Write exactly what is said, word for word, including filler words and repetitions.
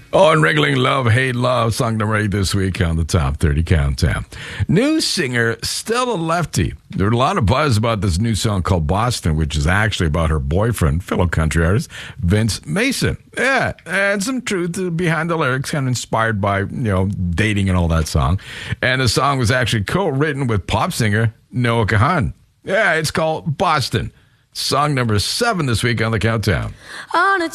Oh, and Wriggling Love, Hate Love, song number eight this week on the Top thirty Countdown. New singer Stella Lefty. There's a lot of buzz about this new song called Boston, which is actually about her boyfriend, fellow country artist, Vince Mason. Yeah, and some truth behind the lyrics, kind of inspired by, you know, dating and all that song. And the song was actually co-written with pop singer Noah Kahan. Yeah, it's called Boston. Song number seven this week on the Countdown. On a